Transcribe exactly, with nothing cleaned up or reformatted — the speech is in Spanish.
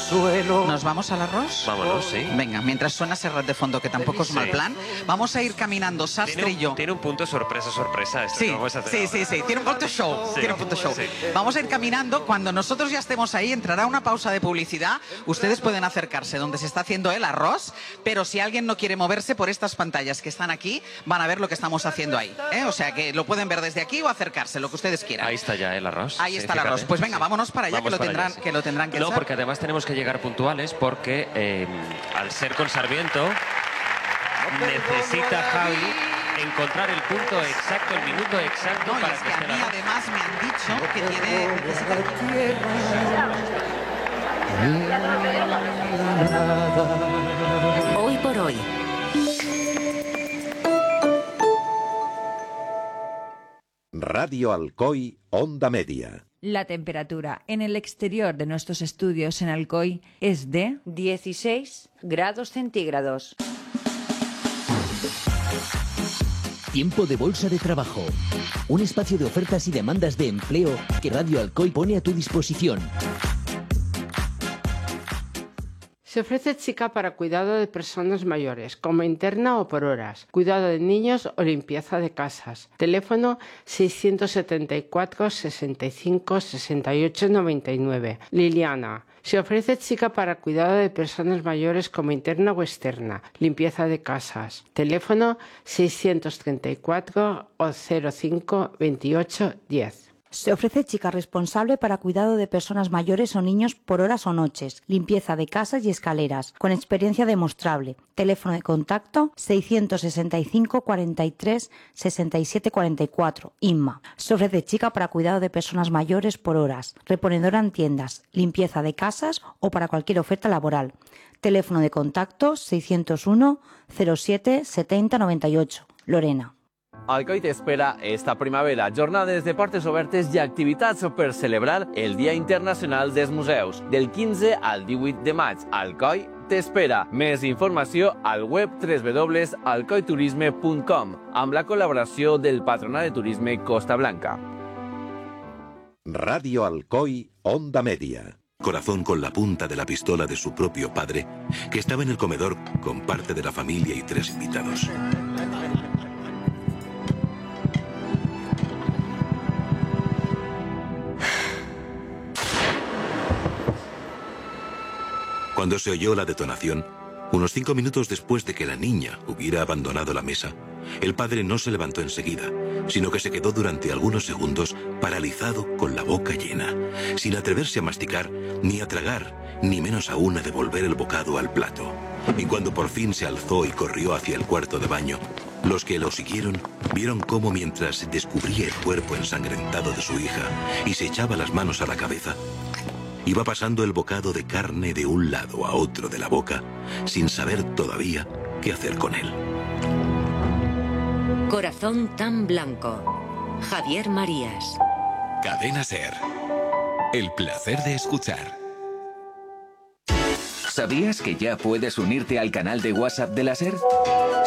suelo. ¿Nos vamos al arroz? Vámonos, sí. Venga, mientras suena Serrat de fondo, que tampoco es mal plan, vamos a ir caminando Sastre Tiene y un, yo. tiene un punto sorpresa, sorpresa. Esto Sí, que vamos a hacer sí, ahora. sí, sí, tiene un punto show, Sí, tiene un punto show. sí. Vamos a ir caminando, cuando nosotros ya estemos ahí, entrará una pausa de publicidad, ustedes pueden acercarse donde se está haciendo el arroz, pero si alguien no quiere moverse por estas pantallas que están aquí, van a ver lo que estamos haciendo ahí, ¿eh? O sea que lo pueden ver desde aquí o acercarse, lo que ustedes quieran. Ahí está ya el arroz. Ahí Sí, está el fíjate. arroz. Pues venga, Sí. vámonos para allá, Vamos que lo para tendrán, allá, sí. que lo tendrán que No, hacer. porque además tenemos que llegar puntuales porque eh, al ser con Sarmiento necesita Javi encontrar el punto exacto, el minuto exacto No, y para es que que a esté mí la... además me han dicho que tiene... Hoy por hoy. Radio Alcoy, Onda Media. La temperatura en el exterior de nuestros estudios en Alcoy es de dieciséis grados centígrados. Tiempo de Bolsa de Trabajo. Un espacio de ofertas y demandas de empleo que Radio Alcoy pone a tu disposición. Se ofrece chica para cuidado de personas mayores, como interna o por horas, cuidado de niños o limpieza de casas. Teléfono seiscientos setenta y cuatro, sesenta y cinco, sesenta y ocho, noventa y nueve. Liliana. Se ofrece chica para cuidado de personas mayores como interna o externa, limpieza de casas. Teléfono seiscientos treinta y cuatro o cero cinco, veintiocho, diez. Se ofrece chica responsable para cuidado de personas mayores o niños por horas o noches, limpieza de casas y escaleras, con experiencia demostrable. Teléfono de contacto seiscientos sesenta y cinco, cuarenta y tres, sesenta y siete, cuarenta y cuatro, Inma. Se ofrece chica para cuidado de personas mayores por horas, reponedora en tiendas, limpieza de casas o para cualquier oferta laboral. Teléfono de contacto seiscientos uno, cero siete, setenta, noventa y ocho, Lorena. Alcoy t'espera esta primavera, jornades de portes obertes i activitats per celebrar el Dia Internacional dels Museus. Del quinze al divuit de maig, Alcoy t'espera. Més informació al web w w w punt alcoy turisme punt com amb la col·laboració del Patronat de Turisme Costa Blanca. Radio Alcoy, Onda Media. Corazón con la punta de la pistola de su propio padre, que estaba en el comedor con parte de la familia y tres invitados. Cuando se oyó la detonación, unos cinco minutos después de que la niña hubiera abandonado la mesa, el padre no se levantó enseguida, sino que se quedó durante algunos segundos paralizado con la boca llena, sin atreverse a masticar, ni a tragar, ni menos aún a devolver el bocado al plato. Y cuando por fin se alzó y corrió hacia el cuarto de baño, los que lo siguieron vieron cómo mientras descubría el cuerpo ensangrentado de su hija y se echaba las manos a la cabeza, iba pasando el bocado de carne de un lado a otro de la boca, sin saber todavía qué hacer con él. Corazón tan blanco. Javier Marías. Cadena SER. El placer de escuchar. ¿Sabías que ya puedes unirte al canal de WhatsApp de la SER?